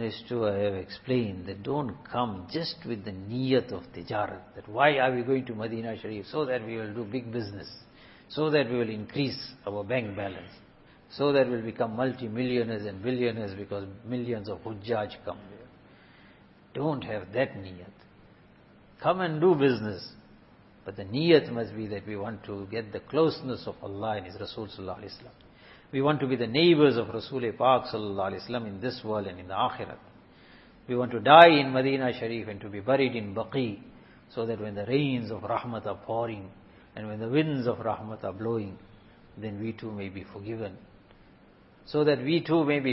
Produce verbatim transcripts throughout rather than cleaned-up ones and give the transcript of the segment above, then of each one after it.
is true, I have explained that don't come just with the niyat of tijarat. That why are we going to Medina Sharif? So that we will do big business. So that we will increase our bank balance. So that we will become multi-millionaires and billionaires because millions of hujjaj come there. Don't have that niyat. Come and do business. But the niyat must be that we want to get the closeness of Allah and His Rasul Sallallahu Alaihi Wasallam. We want to be the neighbors of Rasul Pak Sallallahu Alaihi Wasallam in this world and in the Akhirat. We want to die in Medina Sharif and to be buried in Baqi, so that when the rains of rahmat are pouring and when the winds of rahmat are blowing, then we too may be forgiven. So that we too may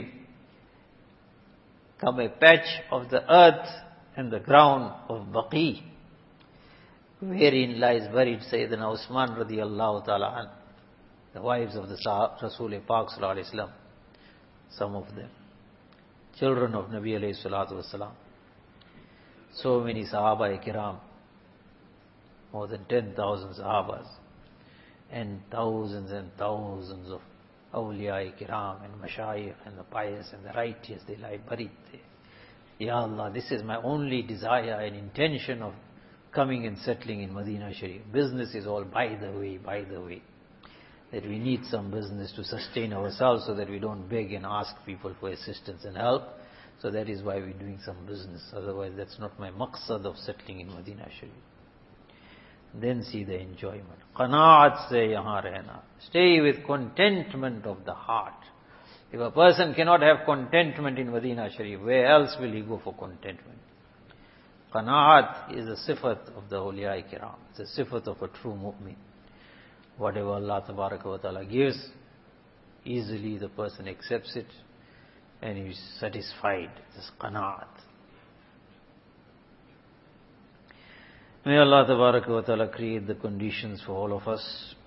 become a patch of the earth and the ground of Baqi, wherein lies buried Sayyidina Usman radiyallahu ta'ala an, the wives of the Rasul Pak Sallallahu Alaihi Wasallam, some of them, children of Nabi alayhi salatu wasalam. So many Sahaba Kiram, more than ten thousand Sahabas, and thousands and thousands of Awliya Kiram and Mashayikh and the pious and the righteous, they lie buried there. Ya Allah, this is my only desire and intention of coming and settling in Medina Sharif. Business is all by the way, by the way. That we need some business to sustain ourselves so that we don't beg and ask people for assistance and help. So that is why we're doing some business. Otherwise that's not my maqsad of settling in Medina Sharif. Then see the enjoyment. Qanaat se yahan rehna. Stay with contentment of the heart. If a person cannot have contentment in Medina Sharif, where else will he go for contentment? Qanaat is a sifat of the awliya kiram. It's a sifat of a true mu'min. Whatever Allah Tabaraka wa Ta'ala gives, easily the person accepts it and he is satisfied. This qanaat. May Allah Tabaraka wa Ta'ala create the conditions for all of us